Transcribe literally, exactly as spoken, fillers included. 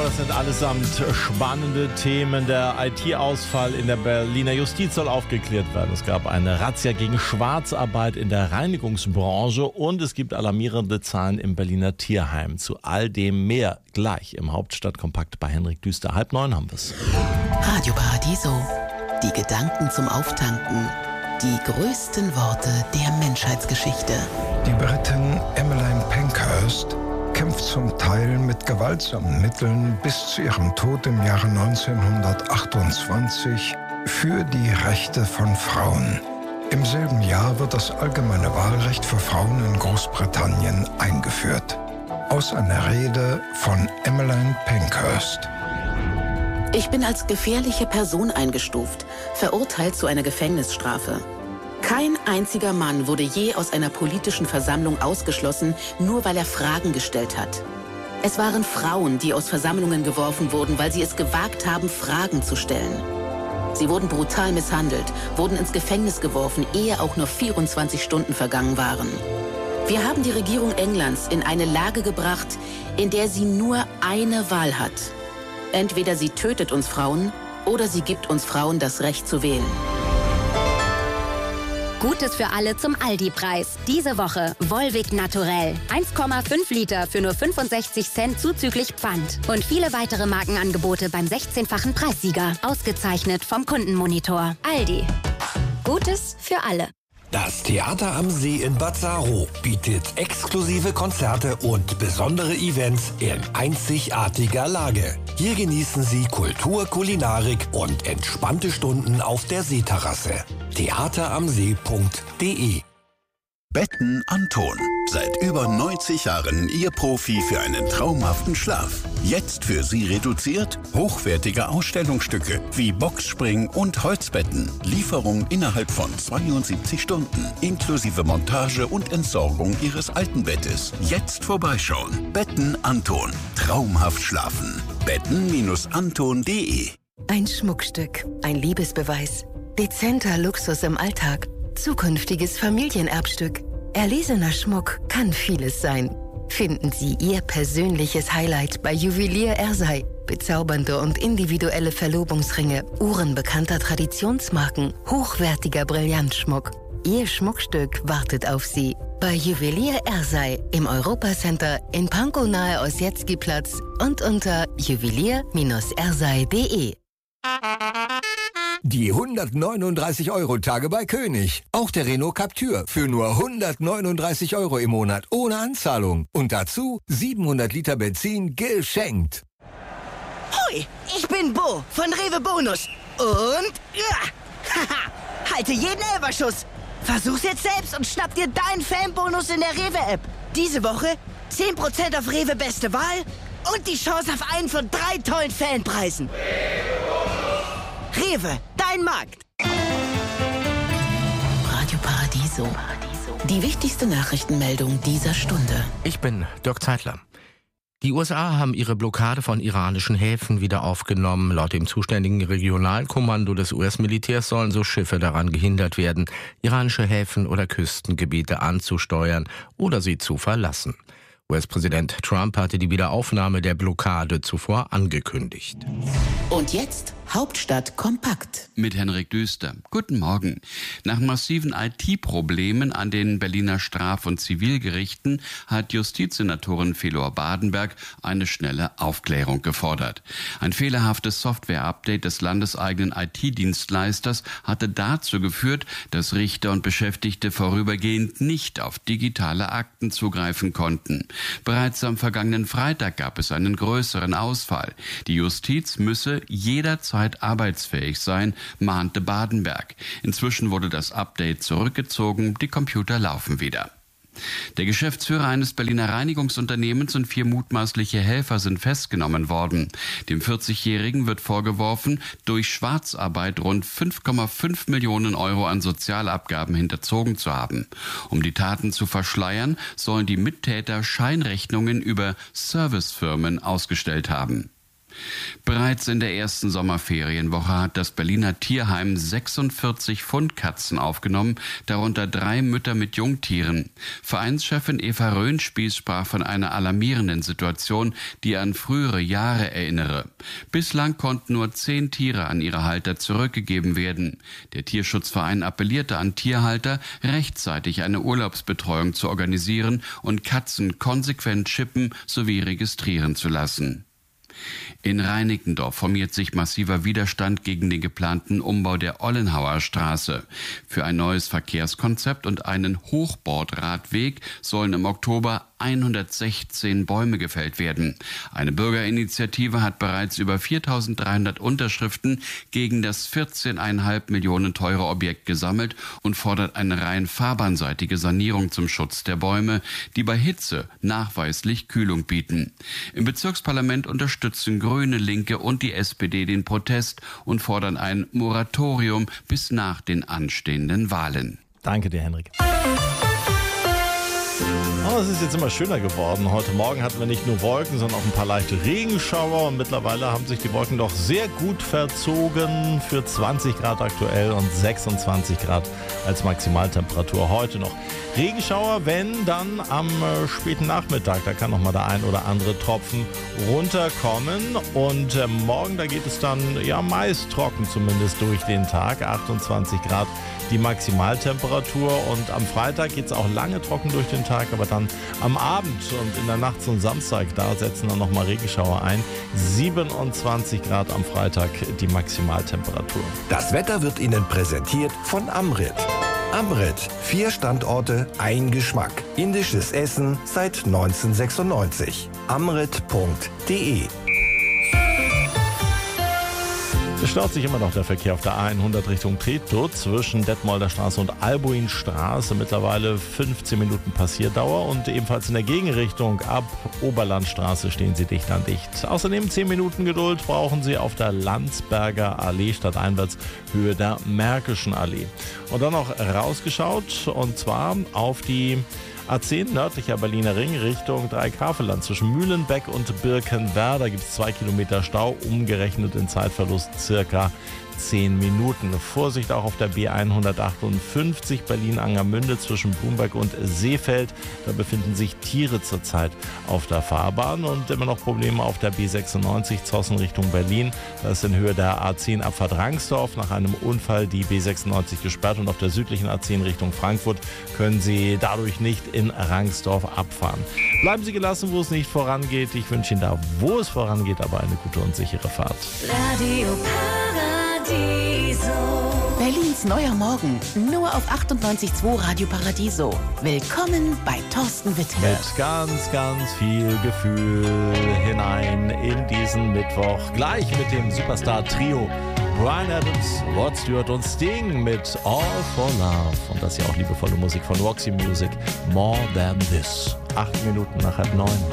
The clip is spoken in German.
das sind allesamt spannende Themen. Der I T-Ausfall in der Berliner Justiz soll aufgeklärt werden. Es gab eine Razzia gegen Schwarzarbeit in der Reinigungsbranche und es gibt alarmierende Zahlen im Berliner Tierheim. Zu all dem mehr gleich im Hauptstadtkompakt bei Henrik Düster. Halb neun haben wir es. Radio Paradiso. Die Gedanken zum Auftanken. Die größten Worte der Menschheitsgeschichte. Die Britin Emmeline Pankhurst kämpft zum Teil mit gewaltsamen Mitteln bis zu ihrem Tod im Jahre neunzehnhundertachtundzwanzig für die Rechte von Frauen. Im selben Jahr wird das allgemeine Wahlrecht für Frauen in Großbritannien eingeführt. Aus einer Rede von Emmeline Pankhurst. Ich bin als gefährliche Person eingestuft, verurteilt zu einer Gefängnisstrafe. Kein einziger Mann wurde je aus einer politischen Versammlung ausgeschlossen, nur weil er Fragen gestellt hat. Es waren Frauen, die aus Versammlungen geworfen wurden, weil sie es gewagt haben, Fragen zu stellen. Sie wurden brutal misshandelt, wurden ins Gefängnis geworfen, ehe auch nur vierundzwanzig Stunden vergangen waren. Wir haben die Regierung Englands in eine Lage gebracht, in der sie nur eine Wahl hat. Entweder sie tötet uns Frauen oder sie gibt uns Frauen das Recht zu wählen. Gutes für alle zum Aldi-Preis. Diese Woche Volvic Naturell. eins Komma fünf Liter für nur fünfundsechzig Cent zuzüglich Pfand. Und viele weitere Markenangebote beim sechzehnfachen Preissieger. Ausgezeichnet vom Kundenmonitor. Aldi. Gutes für alle. Das Theater am See in Bad Saro bietet exklusive Konzerte und besondere Events in einzigartiger Lage. Hier genießen Sie Kultur, Kulinarik und entspannte Stunden auf der Seeterrasse. theateramsee punkt de Betten Anton. Seit über neunzig Jahren Ihr Profi für einen traumhaften Schlaf. Jetzt für Sie reduziert hochwertige Ausstellungsstücke wie Boxspring und Holzbetten. Lieferung innerhalb von zweiundsiebzig Stunden. Inklusive Montage und Entsorgung Ihres alten Bettes. Jetzt vorbeischauen. Betten Anton. Traumhaft schlafen. betten Anton punkt de. Ein Schmuckstück. Ein Liebesbeweis. Dezenter Luxus im Alltag. Zukünftiges Familienerbstück. Erlesener Schmuck kann vieles sein. Finden Sie Ihr persönliches Highlight bei Juwelier Ersei. Bezaubernde und individuelle Verlobungsringe, Uhren bekannter Traditionsmarken, hochwertiger Brillantschmuck. Ihr Schmuckstück wartet auf Sie. Bei Juwelier Ersei im Europacenter in Pankow nahe Ossietzky-Platz und unter juwelier ersei punkt de. Die hundertneununddreißig Euro Tage bei König. Auch der Renault Captur für nur hundertneununddreißig Euro im Monat ohne Anzahlung. Und dazu siebenhundert Liter Benzin geschenkt. Hoi, ich bin Bo von Rewe Bonus. Und ja, haha, halte jeden Elferschuss. Versuch's jetzt selbst und schnapp dir deinen Fanbonus in der Rewe-App. Diese Woche zehn Prozent auf Rewe Beste Wahl und die Chance auf einen von drei tollen Fanpreisen. Rewe, dein Markt. Radio Paradiso. Die wichtigste Nachrichtenmeldung dieser Stunde. Ich bin Dirk Zeitler. Die U S A haben ihre Blockade von iranischen Häfen wieder aufgenommen. Laut dem zuständigen Regionalkommando des U S-Militärs sollen so Schiffe daran gehindert werden, iranische Häfen oder Küstengebiete anzusteuern oder sie zu verlassen. U S-Präsident Trump hatte die Wiederaufnahme der Blockade zuvor angekündigt. Und jetzt Hauptstadt kompakt. Mit Henrik Düster. Guten Morgen. Nach massiven I T-Problemen an den Berliner Straf- und Zivilgerichten hat Justizsenatorin Felor Badenberg eine schnelle Aufklärung gefordert. Ein fehlerhaftes Software-Update des landeseigenen I T-Dienstleisters hatte dazu geführt, dass Richter und Beschäftigte vorübergehend nicht auf digitale Akten zugreifen konnten. Bereits am vergangenen Freitag gab es einen größeren Ausfall. Die Justiz müsse jederzeit arbeitsfähig sein, mahnte Badenberg. Inzwischen wurde das Update zurückgezogen, die Computer laufen wieder. Der Geschäftsführer eines Berliner Reinigungsunternehmens und vier mutmaßliche Helfer sind festgenommen worden. Dem vierzigjährigen wird vorgeworfen, durch Schwarzarbeit rund fünf Komma fünf Millionen Euro an Sozialabgaben hinterzogen zu haben. Um die Taten zu verschleiern, sollen die Mittäter Scheinrechnungen über Servicefirmen ausgestellt haben. Bereits in der ersten Sommerferienwoche hat das Berliner Tierheim sechsundvierzig Fundkatzen aufgenommen, darunter drei Mütter mit Jungtieren. Vereinschefin Eva Röhnspieß sprach von einer alarmierenden Situation, die an frühere Jahre erinnere. Bislang konnten nur zehn Tiere an ihre Halter zurückgegeben werden. Der Tierschutzverein appellierte an Tierhalter, rechtzeitig eine Urlaubsbetreuung zu organisieren und Katzen konsequent chippen sowie registrieren zu lassen. In Reinickendorf formiert sich massiver Widerstand gegen den geplanten Umbau der Ollenhauer Straße. Für ein neues Verkehrskonzept und einen Hochbordradweg sollen im Oktober hundertsechzehn Bäume gefällt werden. Eine Bürgerinitiative hat bereits über viertausenddreihundert Unterschriften gegen das vierzehn Komma fünf Millionen teure Objekt gesammelt und fordert eine rein fahrbahnseitige Sanierung zum Schutz der Bäume, die bei Hitze nachweislich Kühlung bieten. Im Bezirksparlament unterstützen Grüne, Linke und die S P D den Protest und fordern ein Moratorium bis nach den anstehenden Wahlen. Danke dir, Henrik. Oh, es ist jetzt immer schöner geworden. Heute Morgen hatten wir nicht nur Wolken, sondern auch ein paar leichte Regenschauer. Und mittlerweile haben sich die Wolken doch sehr gut verzogen für zwanzig Grad aktuell und sechsundzwanzig Grad als Maximaltemperatur heute noch. Regenschauer, wenn, dann am äh, späten Nachmittag. Da kann noch mal der ein oder andere Tropfen runterkommen. Und äh, morgen, da geht es dann ja meist trocken zumindest durch den Tag. achtundzwanzig Grad die Maximaltemperatur. Und am Freitag geht es auch lange trocken durch den Tag, aber dann am Abend und in der Nacht zum Samstag, da setzen dann nochmal Regenschauer ein. siebenundzwanzig Grad am Freitag die Maximaltemperatur. Das Wetter wird Ihnen präsentiert von Amrit. Amrit, vier Standorte, ein Geschmack. Indisches Essen seit neunzehnhundertsechsundneunzig. amrit punkt de. Es staut sich immer noch der Verkehr auf der A hundert Richtung Treptow zwischen Detmolder Straße und Albuinstraße. Mittlerweile fünfzehn Minuten Passierdauer und ebenfalls in der Gegenrichtung ab Oberlandstraße stehen Sie dicht an dicht. Außerdem zehn Minuten Geduld brauchen Sie auf der Landsberger Allee stadteinwärts Höhe der Märkischen Allee. Und dann noch rausgeschaut und zwar auf die A zehn nördlicher Berliner Ring Richtung Dreieckhavelland. Zwischen Mühlenbeck und Birkenwerder gibt es zwei Kilometer Stau, umgerechnet in Zeitverlust circa zehn Minuten. Vorsicht auch auf der B hundertachtundfünfzig Berlin-Angermünde zwischen Blumberg und Seefeld. Da befinden sich Tiere zurzeit auf der Fahrbahn und immer noch Probleme auf der B sechsundneunzig Zossen Richtung Berlin. Da ist in Höhe der A zehn Abfahrt Rangsdorf nach einem Unfall die B sechsundneunzig gesperrt und auf der südlichen A zehn Richtung Frankfurt können Sie dadurch nicht in Rangsdorf abfahren. Bleiben Sie gelassen, wo es nicht vorangeht. Ich wünsche Ihnen da, wo es vorangeht, aber eine gute und sichere Fahrt. Radio Paradiso. Berlins neuer Morgen. Nur auf achtundneunzig Komma zwei Radio Paradiso. Willkommen bei Thorsten Wittke. Mit ganz, ganz viel Gefühl hinein in diesen Mittwoch. Gleich mit dem Superstar-Trio Bryan Adams, Rod Stewart und Sting mit All for Love. Und das hier auch liebevolle Musik von Roxy Music. More Than This. Acht Minuten nach halb neun.